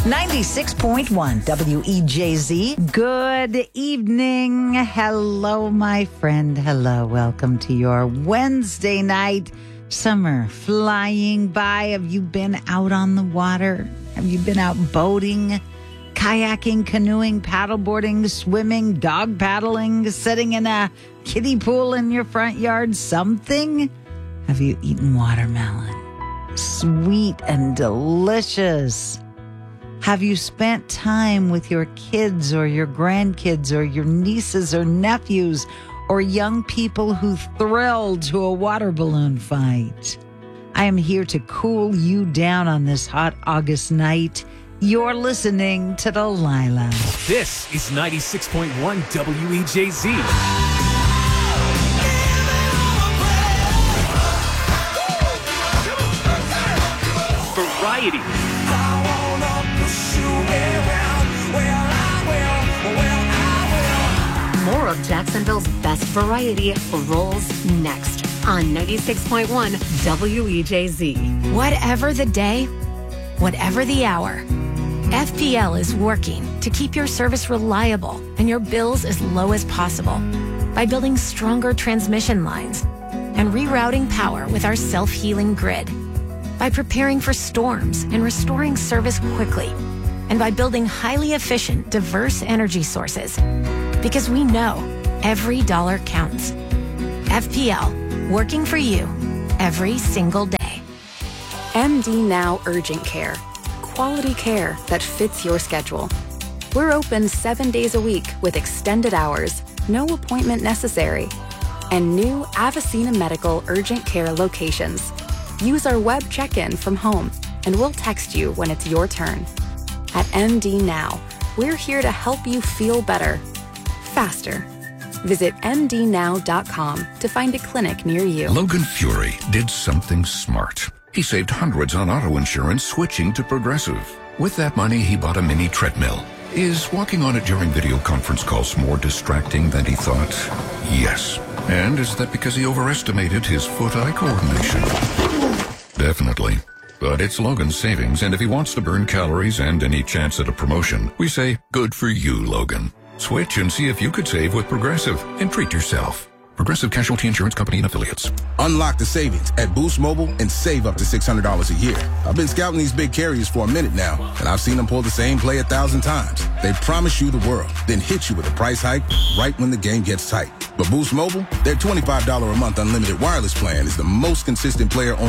96.1 WEJZ. Good evening. Hello, my friend. Hello. Welcome to your Wednesday night. Summer flying by. Have you been out on the water? Have you been out boating, kayaking, canoeing, paddleboarding, swimming, dog paddling, sitting in a kiddie pool in your front yard? Something? Have you eaten watermelon? Sweet and delicious. Have you spent time with your kids or your grandkids or your nieces or nephews or young people who thrilled to a water balloon fight? I am here to cool you down on this hot August night. You're listening to Delilah. This is 96.1 WEJZ. Variety. More of Jacksonville's best variety rolls next on 96.1 WEJZ. Whatever the day, whatever the hour, FPL is working to keep your service reliable and your bills as low as possible by building stronger transmission lines and rerouting power with our self-healing grid, by preparing for storms and restoring service quickly, and by building highly efficient, diverse energy sources. Because we know every dollar counts. FPL, working for you every single day. MD Now Urgent Care. Quality care that fits your schedule. We're open 7 days a week with extended hours, no appointment necessary. And new Avicena Medical Urgent Care locations. Use our web check-in from home, and we'll text you when it's your turn. At MD Now, we're here to help you feel better, faster. Visit mdnow.com to find a clinic near you. Logan Fury did something smart. He saved hundreds on auto insurance switching to Progressive. With that money, he bought a mini treadmill. Is walking on it during video conference calls more distracting than he thought? Yes. And is that because he overestimated his foot-eye coordination? Definitely. But it's Logan's savings, and if he wants to burn calories and any chance at a promotion, we say, good for you, Logan. Switch and see if you could save with Progressive and treat yourself. Progressive Casualty Insurance Company and Affiliates. Unlock the savings at Boost Mobile and save up to $600 a year. I've been scouting these big carriers for a minute now, and I've seen them pull the same play 1,000 times. They promise you the world, then hit you with a price hike right when the game gets tight. But Boost Mobile, their $25 a month unlimited wireless plan is the most consistent player on